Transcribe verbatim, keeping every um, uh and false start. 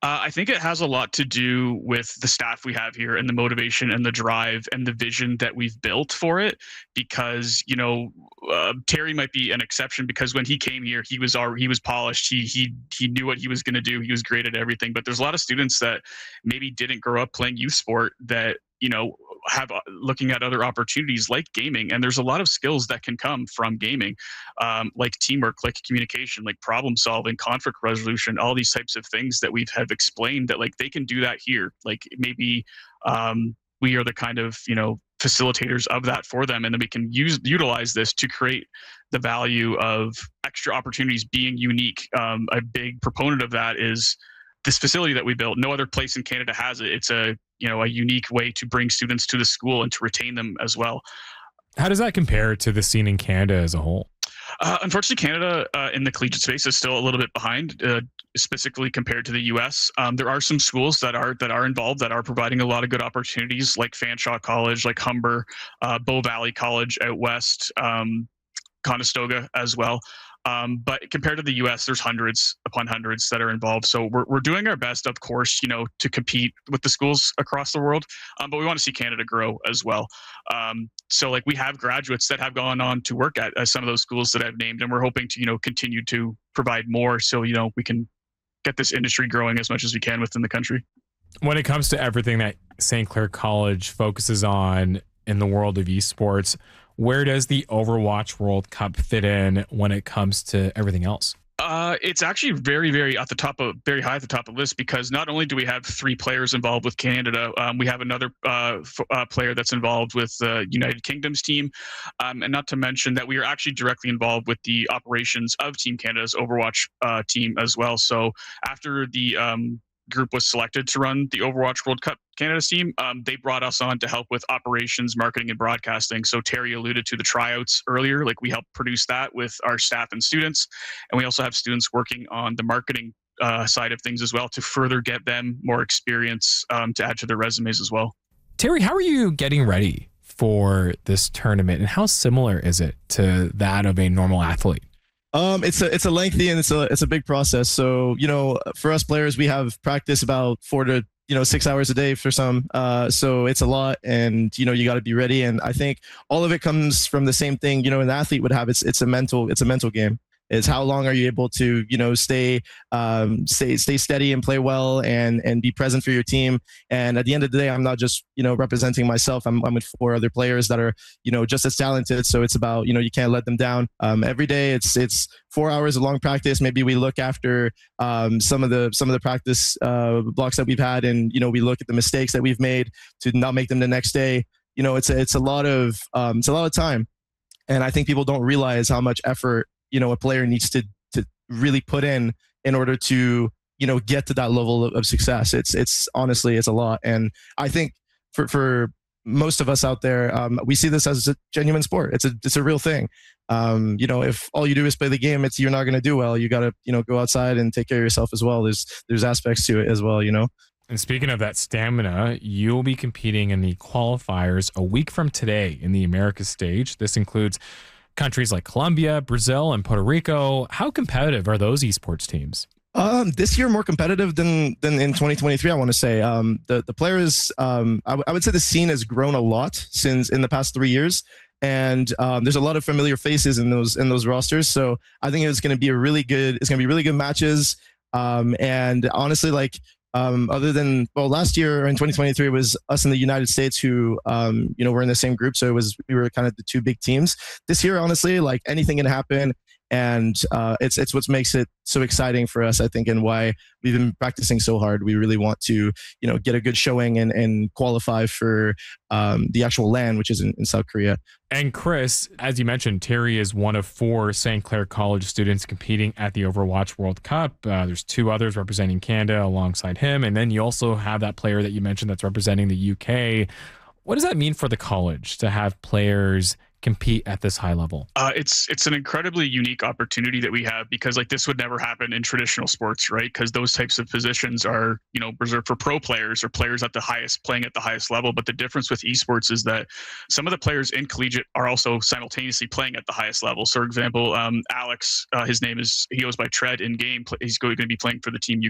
Uh, I think it has a lot to do with the staff we have here and the motivation and the drive and the vision that we've built for it. Because you know, uh, Terry might be an exception because when he came here, he was already he was polished. He he he knew what he was going to do. He was great at everything. But there's a lot of students that maybe didn't grow up playing youth sport that you know have uh, looking at other opportunities like gaming, and there's a lot of skills that can come from gaming, um, like teamwork, like communication, like problem solving, conflict resolution, all these types of things that we've have explained that like they can do that here. Like maybe um, we are the kind of you know facilitators of that for them, and then we can use utilize this to create the value of extra opportunities being unique. Um, a big proponent of that is this facility that we built. No other place in Canada has it. It's a you know a unique way to bring students to the school and to retain them as well. How does that compare to the scene in Canada as a whole? Uh, unfortunately, Canada uh, in the collegiate space is still a little bit behind, uh, specifically compared to the U S. Um, there are some schools that are that are involved that are providing a lot of good opportunities, like Fanshawe College, like Humber, uh, Bow Valley College out west, um, Conestoga as well. Um, but compared to the U S, there's hundreds upon hundreds that are involved. So we're we're doing our best, of course, you know, to compete with the schools across the world. Um, but we want to see Canada grow as well. Um, so like we have graduates that have gone on to work at, at some of those schools that I've named, and we're hoping to you know continue to provide more. So you know we can get this industry growing as much as we can within the country. When it comes to everything that Saint Clair College focuses on in the world of esports, where does the Overwatch World Cup fit in when it comes to everything else? Uh, it's actually very, very at the top of very high at the top of the list because not only do we have three players involved with Canada, um, we have another uh, f- uh, player that's involved with the United Kingdom's team, um, and not to mention that we are actually directly involved with the operations of Team Canada's Overwatch uh, team as well. So after the um, group was selected to run the Overwatch World Cup Canada's team, um, they brought us on to help with operations, marketing, and broadcasting. So Terry alluded to the tryouts earlier. Like we helped produce that with our staff and students. And we also have students working on the marketing uh, side of things as well to further get them more experience um, to add to their resumes as well. Terry, how are you getting ready for this tournament, and how similar is it to that of a normal athlete? Um, it's a it's a lengthy and it's a it's a big process. So you know, for us players, we have practice about four to you know six hours a day for some. Uh, so it's a lot, and you know you got to be ready. And I think all of it comes from the same thing. You know, an athlete would have. It's it's a mental it's a mental game. Is how long are you able to you know stay um, stay stay steady and play well and and be present for your team. And at the end of the day, I'm not just you know representing myself. I'm I'm with four other players that are you know just as talented. So it's about you know you can't let them down. Um, every day it's it's four hours of long practice. Maybe we look after um, some of the some of the practice uh, blocks that we've had, and you know we look at the mistakes that we've made to not make them the next day. You know it's a, it's a lot of um, it's a lot of time, and I think people don't realize how much effort you know a player needs to to really put in in order to you know get to that level of, of success. It's it's honestly it's a lot, and I think for for most of us out there, um, we see this as a genuine sport. It's a it's a real thing. Um, you know, if all you do is play the game, it's you're not going to do well. You got to you know go outside and take care of yourself as well. There's there's aspects to it as well. You know. And speaking of that stamina, you'll be competing in the qualifiers a week from today in the Americas stage. This includes countries like Colombia, Brazil, and Puerto Rico. How competitive are those esports teams? Um, this year more competitive than than in twenty twenty-three. I want to say um, the the players. Um, I, w- I would say the scene has grown a lot since in the past three years, and um, there's a lot of familiar faces in those in those rosters. So I think it's going to be a really good. It's going to be really good matches. Um, and honestly, like. Um, other than, well, last year in twenty twenty-three, it was us in the United States who, um, you know, were in the same group. So it was, we were kind of the two big teams. This year, honestly, like anything can happen. And uh, it's it's what makes it so exciting for us, I think, and why we've been practicing so hard. We really want to, you know, get a good showing and, and qualify for um, the actual LAN, which is in, in South Korea. And Chris, as you mentioned, Terry is one of four Saint Clair College students competing at the Overwatch World Cup. Uh, there's two others representing Canada alongside him. And then you also have that player that you mentioned that's representing the U K. What does that mean for the college to have players compete at this high level? Uh, it's it's an incredibly unique opportunity that we have because like this would never happen in traditional sports, right? Because those types of positions are you know reserved for pro players or players at the highest playing at the highest level. But the difference with esports is that some of the players in collegiate are also simultaneously playing at the highest level. So, for example, um, Alex, uh, his name is he goes by Tread in game. He's going to be playing for the team U